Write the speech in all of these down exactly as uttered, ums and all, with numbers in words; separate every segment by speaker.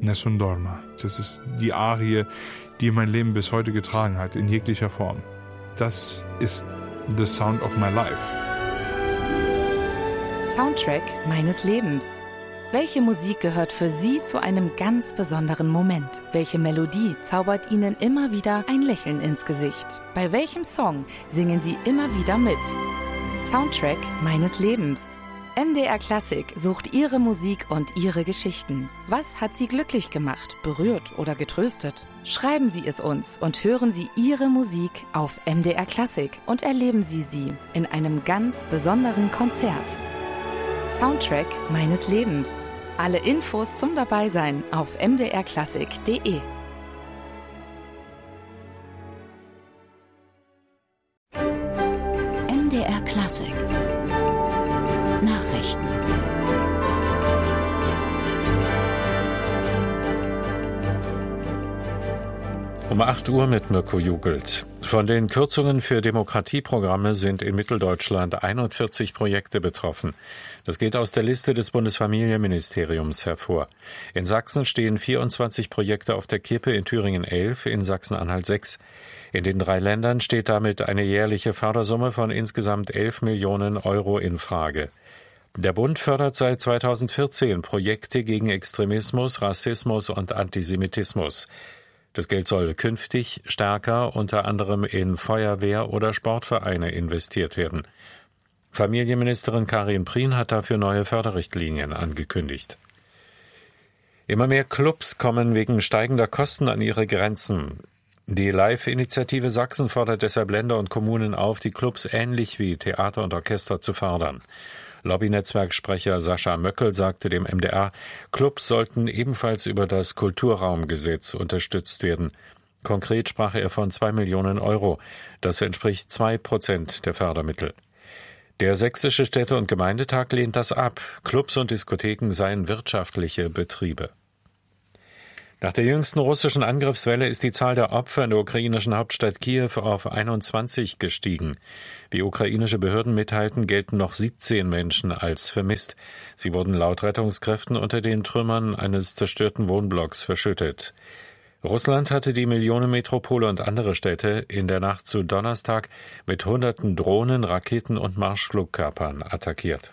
Speaker 1: Nessun Dorma. Das ist die Arie, die mein Leben bis heute getragen hat, in jeglicher Form. Das ist the sound of my life.
Speaker 2: Soundtrack meines Lebens. Welche Musik gehört für Sie zu einem ganz besonderen Moment? Welche Melodie zaubert Ihnen immer wieder ein Lächeln ins Gesicht? Bei welchem Song singen Sie immer wieder mit? Soundtrack meines Lebens. M D R Klassik sucht Ihre Musik und Ihre Geschichten. Was hat Sie glücklich gemacht, berührt oder getröstet? Schreiben Sie es uns und hören Sie Ihre Musik auf M D R Klassik und erleben Sie sie in einem ganz besonderen Konzert. Soundtrack meines Lebens. Alle Infos zum Dabeisein auf m d r klassik punkt d e.
Speaker 3: M D R Klassik Nachrichten.
Speaker 4: Um acht Uhr mit Mirko Jugelt. Von den Kürzungen für Demokratieprogramme sind in Mitteldeutschland einundvierzig Projekte betroffen. Das geht aus der Liste des Bundesfamilienministeriums hervor. In Sachsen stehen vierundzwanzig Projekte auf der Kippe, in Thüringen elf, in Sachsen-Anhalt sechs. In den drei Ländern steht damit eine jährliche Fördersumme von insgesamt elf Millionen Euro in Frage. Der Bund fördert seit zweitausendvierzehn Projekte gegen Extremismus, Rassismus und Antisemitismus. Das Geld soll künftig stärker unter anderem in Feuerwehr- oder Sportvereine investiert werden. Familienministerin Karin Prien hat dafür neue Förderrichtlinien angekündigt. Immer mehr Clubs kommen wegen steigender Kosten an ihre Grenzen. Die Live-Initiative Sachsen fordert deshalb Länder und Kommunen auf, die Clubs ähnlich wie Theater und Orchester zu fördern. Lobbynetzwerksprecher Sascha Möckel sagte dem M D R, Clubs sollten ebenfalls über das Kulturraumgesetz unterstützt werden. Konkret sprach er von zwei Millionen Euro. Das entspricht zwei Prozent der Fördermittel. Der Sächsische Städte- und Gemeindetag lehnt das ab. Clubs und Diskotheken seien wirtschaftliche Betriebe. Nach der jüngsten russischen Angriffswelle ist die Zahl der Opfer in der ukrainischen Hauptstadt Kiew auf einundzwanzig gestiegen. Wie ukrainische Behörden mitteilten, gelten noch siebzehn Menschen als vermisst. Sie wurden laut Rettungskräften unter den Trümmern eines zerstörten Wohnblocks verschüttet. Russland hatte die Millionenmetropole und andere Städte in der Nacht zu Donnerstag mit hunderten Drohnen, Raketen und Marschflugkörpern attackiert.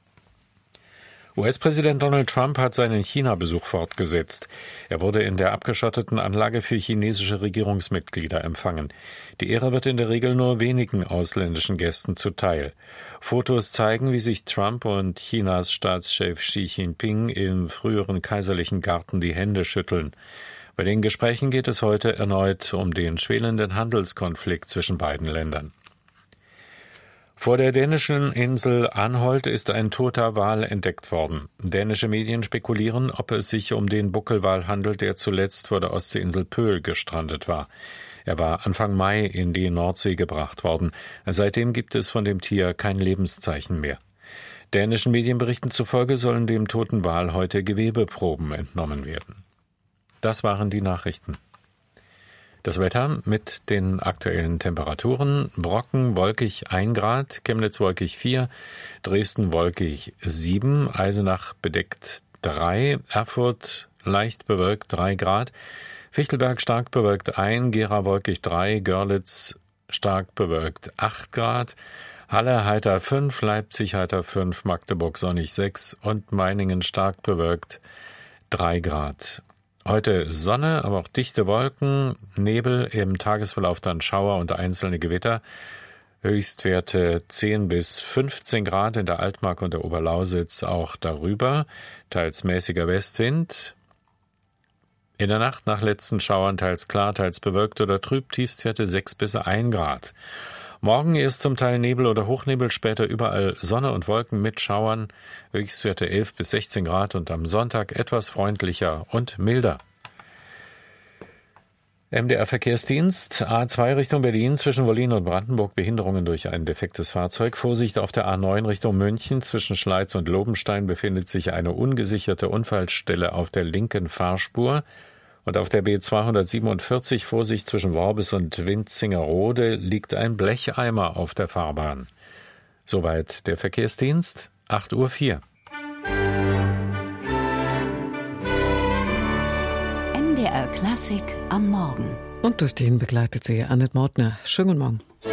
Speaker 4: U S-Präsident Donald Trump hat seinen China-Besuch fortgesetzt. Er wurde in der abgeschotteten Anlage für chinesische Regierungsmitglieder empfangen. Die Ehre wird in der Regel nur wenigen ausländischen Gästen zuteil. Fotos zeigen, wie sich Trump und Chinas Staatschef Xi Jinping im früheren kaiserlichen Garten die Hände schütteln. Bei den Gesprächen geht es heute erneut um den schwelenden Handelskonflikt zwischen beiden Ländern. Vor der dänischen Insel Anholt ist ein toter Wal entdeckt worden. Dänische Medien spekulieren, ob es sich um den Buckelwal handelt, der zuletzt vor der Ostseeinsel Pöhl gestrandet war. Er war Anfang Mai in die Nordsee gebracht worden. Seitdem gibt es von dem Tier kein Lebenszeichen mehr. Dänischen Medienberichten zufolge sollen dem toten Wal heute Gewebeproben entnommen werden. Das waren die Nachrichten. Das Wetter mit den aktuellen Temperaturen: Brocken wolkig ein Grad, Chemnitz wolkig vier, Dresden wolkig sieben, Eisenach bedeckt drei, Erfurt leicht bewölkt drei Grad, Fichtelberg stark bewölkt ein, Gera wolkig drei, Görlitz stark bewölkt acht Grad, Halle heiter fünf, Leipzig heiter fünf, Magdeburg sonnig sechs und Meiningen stark bewölkt drei Grad. Heute Sonne, aber auch dichte Wolken, Nebel, im Tagesverlauf dann Schauer und einzelne Gewitter. Höchstwerte zehn bis fünfzehn Grad in der Altmark und der Oberlausitz, auch darüber. Teils mäßiger Westwind. In der Nacht nach letzten Schauern teils klar, teils bewölkt oder trüb, Tiefstwerte sechs bis ein Grad. Morgen erst zum Teil Nebel oder Hochnebel, später überall Sonne und Wolken mit Schauern, Höchstwerte elf bis sechzehn Grad und am Sonntag etwas freundlicher und milder. M D R-Verkehrsdienst, A zwei Richtung Berlin, zwischen Wollin und Brandenburg Behinderungen durch ein defektes Fahrzeug. Vorsicht auf der A neun Richtung München, zwischen Schleiz und Lobenstein befindet sich eine ungesicherte Unfallstelle auf der linken Fahrspur. Und auf der B zweihundertsiebenundvierzig, Vorsicht zwischen Worbis und Winzingerode, liegt ein Blecheimer auf der Fahrbahn. Soweit der Verkehrsdienst, acht Uhr vier.
Speaker 3: R Klassik am Morgen.
Speaker 5: Und durch den begleitet sie Annette Mautner. Schönen guten Morgen.